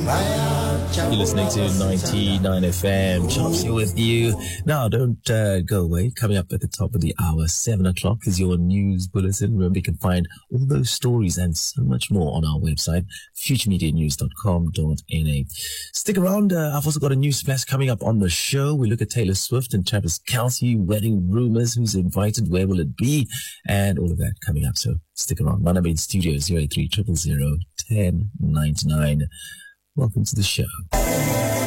You're listening to 99 FM. Chops here with you. Now, don't go away. Coming up at the top of the hour, 7 o'clock is your news bulletin. Remember, you can find all those stories and so much more on our website, futuremedianews.com.na. Stick around. I've also got a news flash coming up on the show. We look at Taylor Swift and Travis Kelce, wedding rumors, who's invited, where will it be, and all of that coming up. So stick around. My number in studio is 083 000 1099. Welcome to the show.